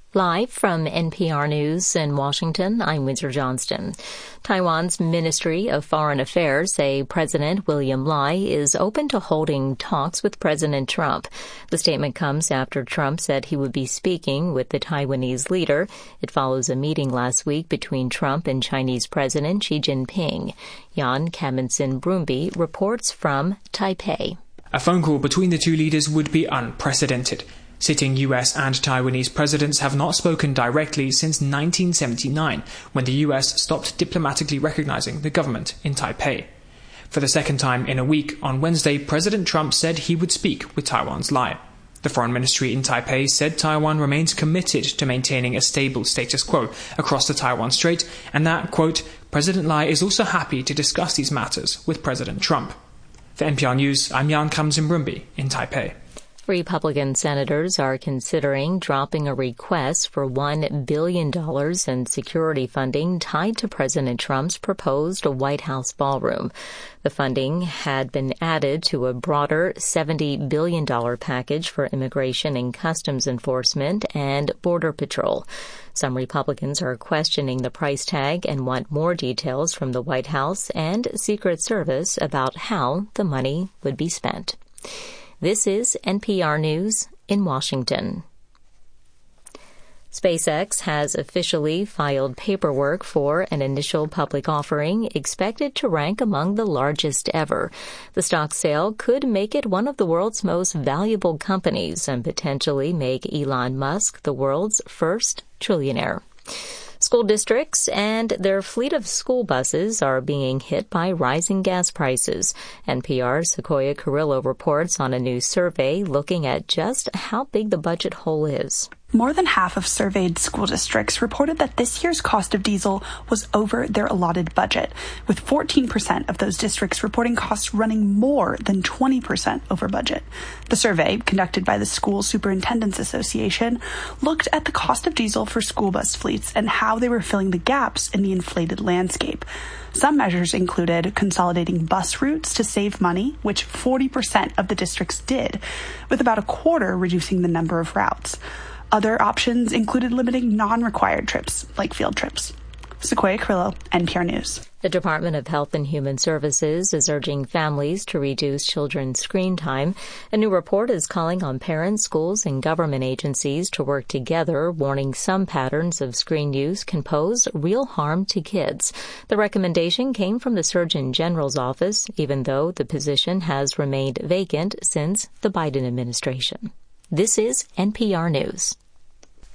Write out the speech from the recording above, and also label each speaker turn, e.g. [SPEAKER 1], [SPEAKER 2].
[SPEAKER 1] Live from NPR News in Washington, I'm Windsor Johnston. Taiwan's Ministry of Foreign Affairs say President William Lai is open to holding talks with President Trump. The statement comes after Trump said he would be speaking with the Taiwanese leader. It follows a meeting last week between Trump and Chinese President Xi Jinping. Jan Kaminson-Brumby reports from Taipei.
[SPEAKER 2] A phone call between the two leaders would be unprecedented. Sitting US and Taiwanese presidents have not spoken directly since 1979, when the US stopped diplomatically recognizing the government in Taipei. For the second time in a week, on Wednesday, President Trump said he would speak with Taiwan's Lai. The foreign ministry in Taipei said Taiwan remains committed to maintaining a stable status quo across the Taiwan Strait, and that, quote, President Lai is also happy to discuss these matters with President Trump. For NPR News, I'm Jan Kaminson-Brumby in Taipei.
[SPEAKER 1] Republican senators are considering dropping a request for $1 billion in security funding tied to President Trump's proposed White House ballroom. The funding had been added to a broader $70 billion package for immigration and customs enforcement and border patrol. Some Republicans are questioning the price tag and want more details from the White House and Secret Service about how the money would be spent. This is NPR News in Washington. SpaceX has officially filed paperwork for an initial public offering expected to rank among the largest ever. The stock sale could make it one of the world's most valuable companies and potentially make Elon Musk the world's first trillionaire. School districts and their fleet of school buses are being hit by rising gas prices. NPR's Sequoia Carrillo reports on a new survey looking at just how big the budget hole is.
[SPEAKER 3] More than half of surveyed school districts reported that this year's cost of diesel was over their allotted budget, with 14% of those districts reporting costs running more than 20% over budget. The survey, conducted by the School Superintendents Association, looked at the cost of diesel for school bus fleets and how they were filling the gaps in the inflated landscape. Some measures included consolidating bus routes to save money, which 40% of the districts did, with about a quarter reducing the number of routes. Other options included limiting non-required trips, like field trips. Sequoia Carrillo, NPR News.
[SPEAKER 1] The Department of Health and Human Services is urging families to reduce children's screen time. A new report is calling on parents, schools, and government agencies to work together, warning some patterns of screen use can pose real harm to kids. The recommendation came from the Surgeon General's office, even though the position has remained vacant since the Biden administration. This is NPR News.